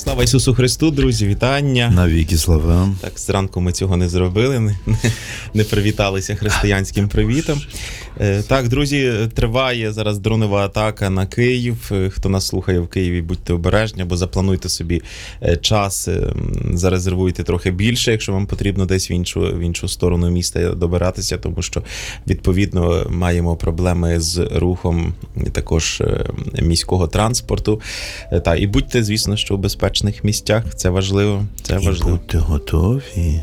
Слава Ісусу Христу, друзі, вітання. Навіки слава. Так, зранку ми цього не зробили, не привіталися християнським привітом. Так, друзі, триває зараз дронова атака на Київ. Хто нас слухає в Києві, будьте обережні, або заплануйте собі час, зарезервуйте трохи більше, якщо вам потрібно десь в іншу сторону міста добиратися, тому що, відповідно, маємо проблеми з рухом також міського транспорту. Та, і будьте, звісно, що в безпечних місцях, це важливо. Це важливо. Будьте готові.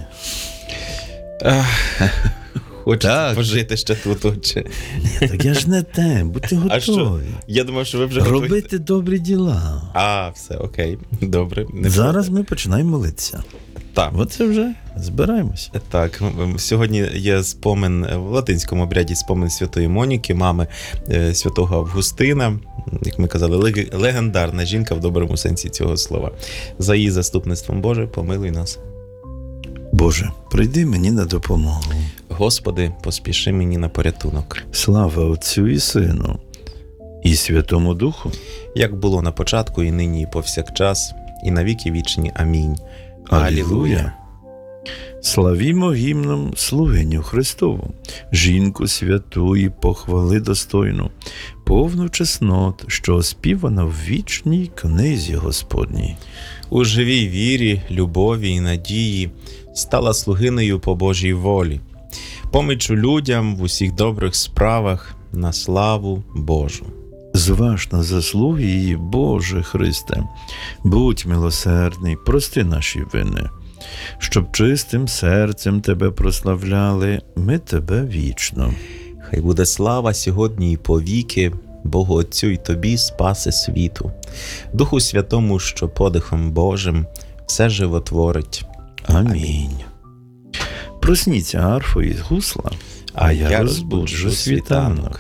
Хочете пожити ще тут, отче. Так я ж не те, будьте готові. А що? Я думав, що ви вже готові. Робити добрі діла. Все, окей, добре. Зараз ми починаємо молитися. Так. Оце вже збираємося. Так, сьогодні є спомин, в латинському обряді спомин Святої Моніки, мами святого Августина, як ми казали, легендарна жінка в доброму сенсі цього слова. За її заступництвом, Боже, помилуй нас. Боже, прийди мені на допомогу. Господи, поспіши мені на порятунок. Слава Отцю і Сину, і Святому Духу. Як було на початку, і нині, і повсякчас, і на віки вічні. Амінь. Алілуя. Славімо гімном слугиню Христову, жінку святу і похвали достойну, повну чеснот, що оспівана в вічній книзі Господній. У живій вірі, любові і надії стала слугинею по Божій волі, помічу людям в усіх добрих справах на славу Божу. Зваж на заслуги її, Боже Христе, будь милосердний, прости наші вини, щоб чистим серцем Тебе прославляли, ми Тебе вічно. Хай буде слава сьогодні і повіки, Богу Отцю і Тобі, Спаси світу, Духу Святому, що подихом Божим все животворить. Амінь. Просніться арфо із гусла, а я розбуджу світанок.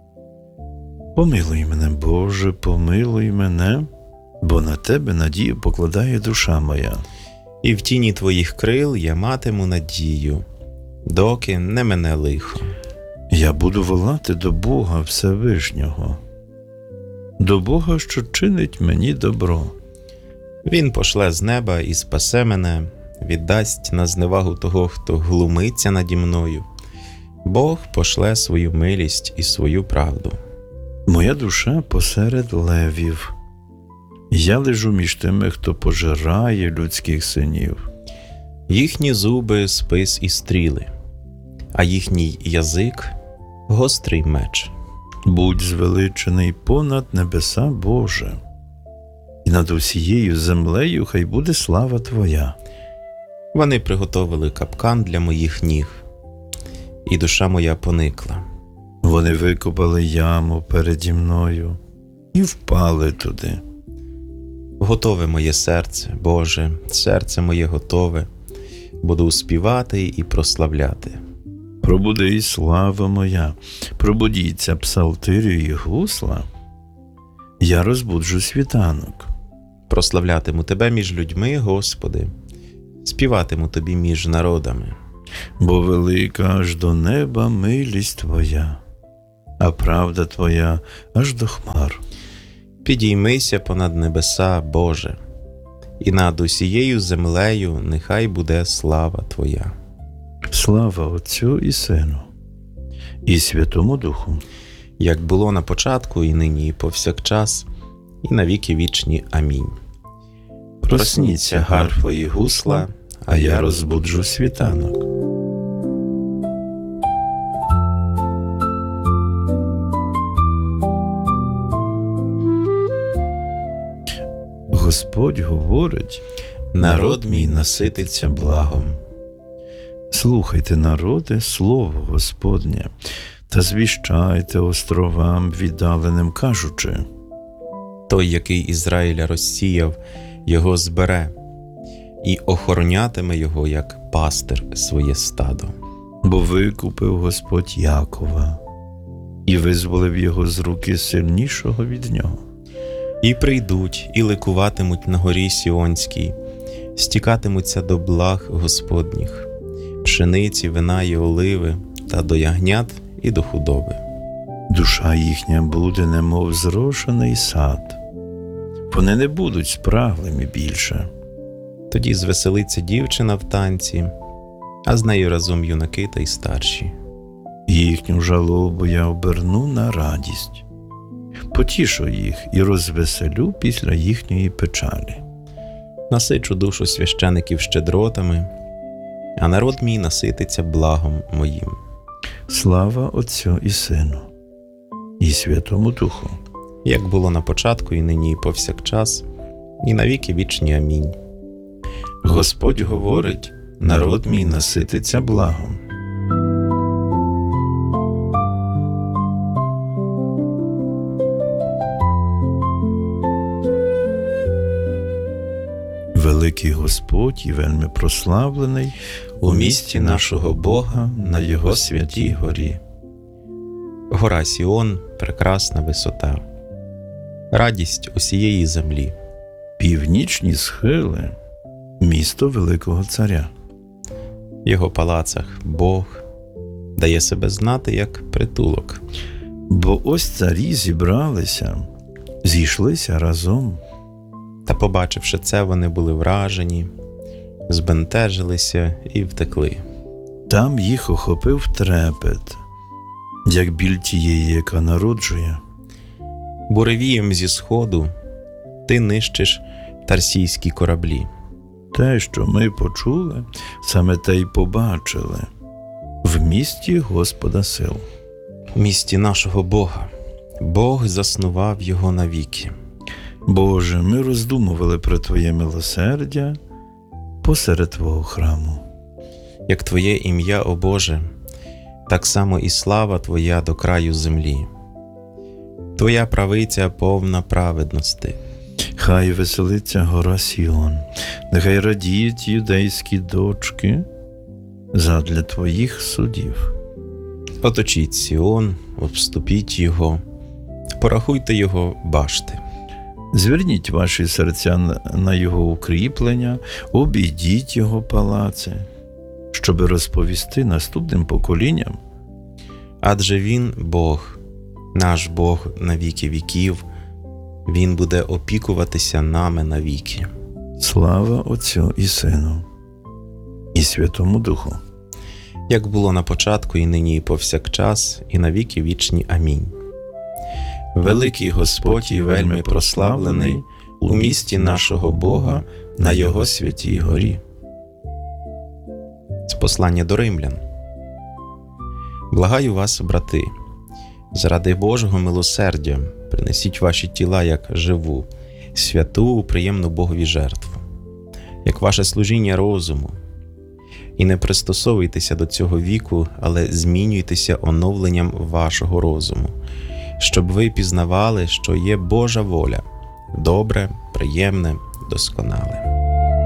Помилуй мене, Боже, помилуй мене, бо на Тебе надію покладає душа моя. І в тіні Твоїх крил я матиму надію, доки не мене лихо. Я буду волати до Бога Всевишнього, до Бога, що чинить мені добро. Він пошле з неба і спасе мене, віддасть на зневагу того, хто глумиться наді мною. Бог пошле свою милість і свою правду. Моя душа посеред левів. Я лежу між тими, хто пожирає людських синів. Їхні зуби – спис і стріли, а їхній язик – гострий меч. Будь звеличений понад небеса, Боже, і над усією землею хай буде слава Твоя. Вони приготовили капкан для моїх ніг, і душа моя поникла. Вони викопали яму переді мною і впали туди. Готове моє серце, Боже, серце моє готове, буду співати і прославляти. Пробуди і слава моя, пробудіться псалтирю і гусла, я розбуджу світанок. Прославлятиму Тебе між людьми, Господи, співатиму Тобі між народами. Бо велика аж до неба милість Твоя, а правда Твоя аж до хмар. Підіймися понад небеса, Боже, і над усією землею нехай буде слава Твоя. Слава Отцю і Сину, і Святому Духу. Як було на початку, і нині, і повсякчас, і на віки вічні. Амінь. Просніться, гарфо і гусла, а я розбуджу світанок. Господь говорить, народ мій насититься благом. Слухайте, народи, слово Господнє, та звіщайте островам віддаленим, кажучи: той, який Ізраїля розсіяв, його збере, і охоронятиме його, як пастир своє стадо. Бо викупив Господь Якова і визволив його з руки сильнішого від нього. І прийдуть, і ликуватимуть на горі Сіонській, стікатимуться до благ Господніх, пшениці, вина і оливи, та до ягнят і до худоби. Душа їхня буде, немов зрошений сад, вони не будуть спраглими більше. Тоді звеселиться дівчина в танці, а з нею разом юнаки та й старші. Їхню жалобу я оберну на радість. Потішу їх і розвеселю після їхньої печалі. Насичу душу священиків щедротами, а народ мій насититься благом моїм. Слава Отцю і Сину, і Святому Духу. Як було на початку, і нині, і повсякчас, і навіки вічні. Амінь. Господь говорить, народ мій насититься благом. Великий Господь і вельми прославлений у місті нашого Бога на Його святій горі. Гора Сіон – прекрасна висота, радість усієї землі. Північні схили – місто Великого Царя. В його палацах Бог дає себе знати як притулок. Бо ось царі зійшлися разом. Та, побачивши це, вони були вражені, збентежилися і втекли. Там їх охопив трепет, як біль тієї, яка народжує. Буревієм зі сходу ти нищиш тарсійські кораблі. Те, що ми почули, саме те й побачили в місті Господа сил. У місті нашого Бога. Бог заснував його навіки. Боже, ми роздумували про Твоє милосердя посеред Твого храму. Як Твоє ім'я, о Боже, так само і слава Твоя до краю землі. Твоя правиця повна праведності. Хай веселиться гора Сіон, нехай радіють юдейські дочки задля Твоїх судів. Оточіть Сіон, обступіть його, порахуйте його башти. Зверніть ваші серця на його укріплення, обійдіть його палаци, щоби розповісти наступним поколінням. Адже Він Бог, наш Бог на віки віків, Він буде опікуватися нами навіки. Слава Отцю і Сину, і Святому Духу. Як було на початку, і нині, і повсякчас, і навіки вічні. Амінь. Великий Господь і вельми прославлений у місті нашого Бога на Його святій горі. З послання до римлян. Благаю вас, брати, заради Божого милосердя принесіть ваші тіла як живу, святу, приємну Богові жертву, як ваше служіння розуму. І не пристосовуйтеся до цього віку, але змінюйтеся оновленням вашого розуму, щоб ви пізнавали, що є Божа воля, добре, приємне, досконале.